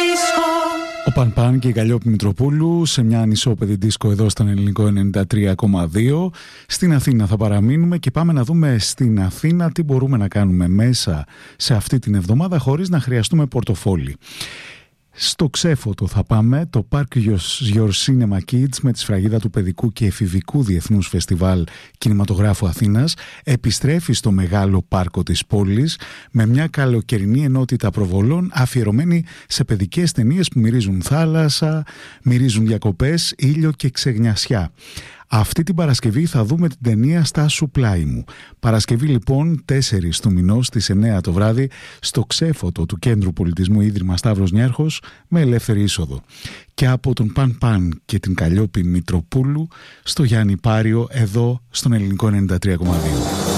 Ο Παν Παν και η Καλλιόπη Μητροπούλου σε μια ανισόπεδη δίσκο εδώ στον ελληνικό 93,2. Στην Αθήνα θα παραμείνουμε και πάμε να δούμε στην Αθήνα τι μπορούμε να κάνουμε μέσα σε αυτή την εβδομάδα χωρίς να χρειαστούμε πορτοφόλι. Στο Ξέφωτο θα πάμε, το Park Your Cinema Kids με τη σφραγίδα του παιδικού και εφηβικού Διεθνούς Φεστιβάλ Κινηματογράφου Αθήνας επιστρέφει στο μεγάλο πάρκο της πόλης με μια καλοκαιρινή ενότητα προβολών αφιερωμένη σε παιδικές ταινίες που μυρίζουν θάλασσα, μυρίζουν διακοπές, ήλιο και ξεγνιασιά. Αυτή την Παρασκευή θα δούμε την ταινία «Στα σου πλάι μου». Παρασκευή λοιπόν 4 του μηνός στις 9 το βράδυ στο Ξέφωτο του Κέντρου Πολιτισμού Ίδρυμα Σταύρος Νιάρχος με ελεύθερη είσοδο. Και από τον Παν Παν και την Καλλιόπη Μητροπούλου στο Γιάννη Πάριο εδώ στον ελληνικό 93,2.